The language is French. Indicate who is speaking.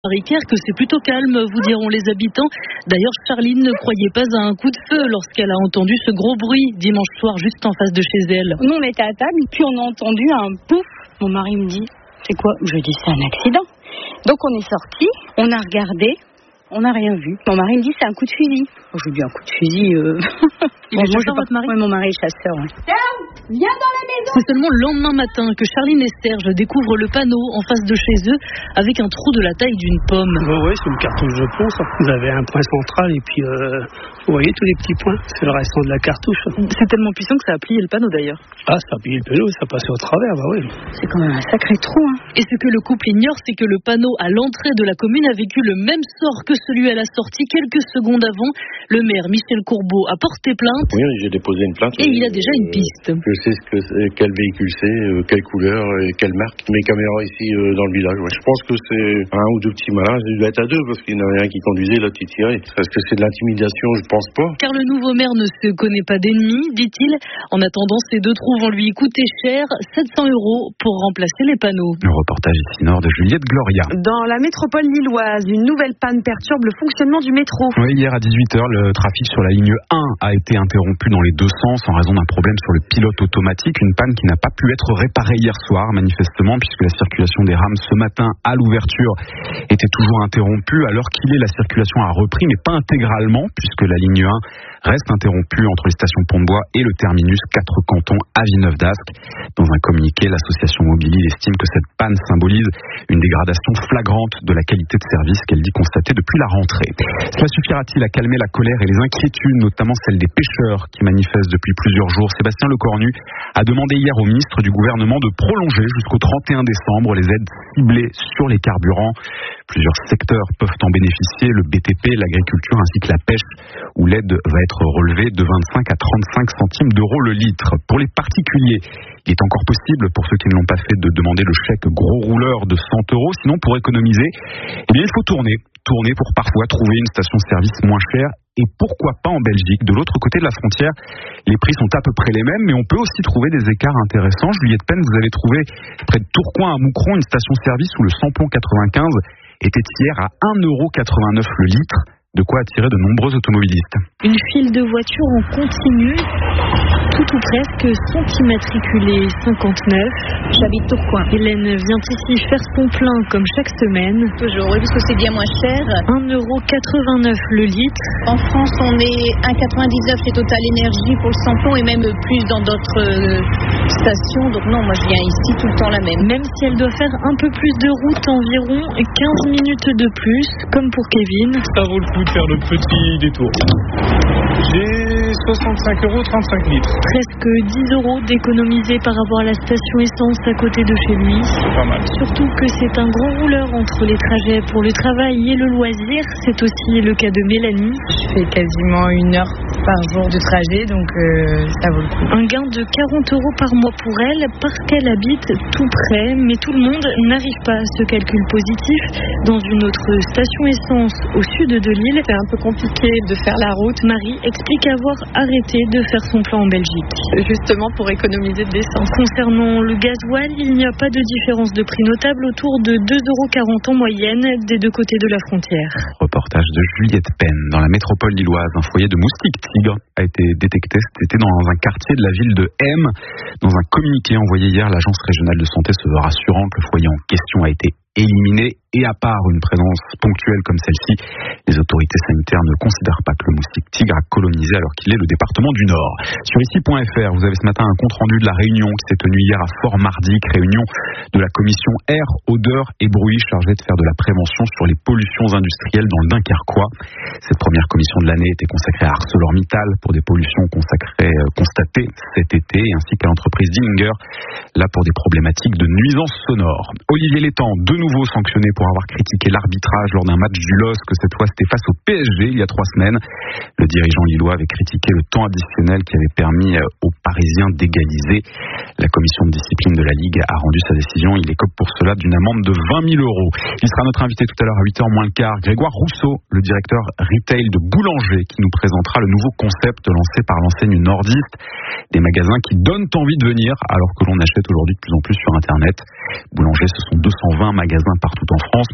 Speaker 1: Que c'est plutôt calme, vous diront les habitants. D'ailleurs, Charline ne croyait pas à un coup de feu lorsqu'elle a entendu ce gros bruit dimanche soir juste en face de chez elle.
Speaker 2: Nous, on était à table, puis on a entendu un pouf. Mon mari me dit, c'est quoi? Je lui dis, c'est un accident. Donc on est sortis, on a regardé, on n'a rien vu. Mon mari me dit, c'est un coup de fusil. Je lui dis, un coup de fusil.
Speaker 1: Il est chasseur, votre mari?
Speaker 2: Oui, mon mari est chasseur. Ouais. Viens dans la maison.
Speaker 1: C'est seulement le lendemain matin que Charline et Serge découvrent le panneau en face de chez eux avec un trou de la taille d'une pomme.
Speaker 3: Oui, c'est une cartouche de plomb, ça. Vous avez un point central et puis vous voyez tous les petits points. C'est le restant de la cartouche.
Speaker 1: C'est tellement puissant que ça a plié le panneau d'ailleurs.
Speaker 3: Ah, ça a plié le panneau, ça passait au travers, bah oui.
Speaker 2: C'est quand même un sacré trou, hein.
Speaker 1: Et ce que le couple ignore, c'est que le panneau à l'entrée de la commune a vécu le même sort que celui à la sortie quelques secondes avant. Le maire Michel Courbeau a porté plainte.
Speaker 4: Oui, j'ai déposé une plainte.
Speaker 1: Et il a déjà une piste.
Speaker 4: Je sais quel véhicule c'est, quelle couleur et quelle marque. Mes caméras ici dans le village. Ouais. Je pense que c'est un ou deux petits malins. Il doit être à deux parce qu'il n'y en avait un qui conduisait, l'autre qui tirait. Est-ce que c'est de l'intimidation? Je pense pas.
Speaker 1: Car le nouveau maire ne se connaît pas d'ennemis, dit-il. En attendant, ces deux trous vont lui coûter cher, 700 € pour remplacer les panneaux.
Speaker 5: Le reportage ici nord de Juliette Gloria.
Speaker 6: Dans la métropole lilloise, une nouvelle panne perturbe le fonctionnement du métro.
Speaker 5: Oui, hier à 18h, le trafic sur la ligne 1 a été interrompu dans les deux sens en raison d'un problème sur le pilote automatique. Une panne qui n'a pas pu être réparée hier soir, manifestement, puisque la circulation des rames ce matin à l'ouverture était toujours interrompue. À l'heure qu'il est, la circulation a repris, mais pas intégralement, puisque la ligne 1 reste interrompue entre les stations Pont-de-Bois et le terminus 4 cantons à Villeneuve-d'Ascq. Dans un communiqué, l'association Mobili estime que cette panne symbolise une dégradation flagrante de la qualité de service qu'elle dit constater depuis la rentrée. Cela suffira-t-il à calmer la colère et les inquiétudes, notamment celles des pêcheurs qui manifestent depuis plusieurs jours? Sébastien Lecornu a demandé hier au ministre du gouvernement de prolonger jusqu'au 31 décembre les aides ciblées sur les carburants. Plusieurs secteurs peuvent en bénéficier, le BTP, l'agriculture ainsi que la pêche, où l'aide va être relevée de 25 à 35 centimes d'euros le litre. Pour les particuliers, il est encore possible, pour ceux qui ne l'ont pas fait, de demander le chèque gros rouleur de 100 €. Sinon, pour économiser, il faut tourner pour parfois trouver une station-service moins chère. Et pourquoi pas en Belgique? De l'autre côté de la frontière, les prix sont à peu près les mêmes, mais on peut aussi trouver des écarts intéressants. Juliette Penn, vous avez trouvé près de Tourcoing à Moucron une station-service où le samplon 95 était hier à 1,89 € le litre. De quoi attirer de nombreux automobilistes.
Speaker 1: Une file de voitures en continu, tout ou presque, sont immatriculées 59.
Speaker 2: J'habite Tourcoing.
Speaker 1: Hélène vient ici faire son plein comme chaque semaine.
Speaker 2: Toujours, oui, parce que c'est bien moins cher.
Speaker 1: 1,89 € le litre.
Speaker 2: En France, on est 1,99 chez Total Énergie pour le samplon et même plus dans d'autres stations. Donc non, moi je viens ici tout le temps la même.
Speaker 1: Même si elle doit faire un peu plus de route, environ 15 minutes de plus, comme pour Kevin.
Speaker 7: Ça vaut le coup de faire le petit détour. J'ai 65 € 35 litres.
Speaker 1: Presque 10 € d'économiser par rapport à la station essence à côté de chez lui.
Speaker 7: C'est pas mal.
Speaker 1: Surtout que c'est un gros rouleur entre les trajets pour le travail et le loisir. C'est aussi le cas de Mélanie.
Speaker 8: Je fais quasiment 1 heure par jour de trajet, donc ça vaut le coup.
Speaker 1: Un gain de 40 € par mois pour elle parce qu'elle habite tout près. Mais tout le monde n'arrive pas à ce calcul positif. Dans une autre station essence au sud de Lille,
Speaker 8: c'est un peu compliqué de faire la route.
Speaker 1: Marie explique avoir arrêté de faire son plan en Belgique.
Speaker 8: Justement pour économiser de l'essence.
Speaker 1: Concernant le gasoil, il n'y a pas de différence de prix notable, autour de 2,40 € en moyenne des deux côtés de la frontière.
Speaker 5: Reportage de Juliette Penn. Dans la métropole lilloise, un foyer de moustiques tigres a été détecté cet été dans un quartier de la ville de M. Dans un communiqué envoyé hier, l'agence régionale de santé se veut rassurant que le foyer en question a été éliminé. Et à part une présence ponctuelle comme celle-ci, les autorités sanitaires ne considèrent pas que le moustique tigre a colonisé alors qu'il est le département du Nord. Sur ici.fr, vous avez ce matin un compte-rendu de la réunion qui s'est tenue hier à Fort-Mardic, réunion de la commission air, odeur et bruit chargée de faire de la prévention sur les pollutions industrielles dans le Dunkerquois. Cette première commission de l'année était consacrée à ArcelorMittal pour des pollutions constatées cet été, ainsi qu'à l'entreprise Dillinger, là pour des problématiques de nuisances sonores. Olivier Létang, de nouveau sanctionné pour avoir critiqué l'arbitrage lors d'un match du LOSC, cette fois c'était face au PSG il y a 3 semaines. Le dirigeant lillois avait critiqué le temps additionnel qui avait permis aux Parisiens d'égaliser. La commission de discipline de la Ligue a rendu sa décision. Il écope pour cela d'une amende de 20 000 €. Il sera notre invité tout à l'heure à 8h moins le quart. Grégoire Rousseau, le directeur retail de Boulanger, qui nous présentera le nouveau concept lancé par l'enseigne nordiste. Des magasins qui donnent envie de venir alors que l'on achète aujourd'hui de plus en plus sur Internet. Boulanger, ce sont 220 magasins partout en France,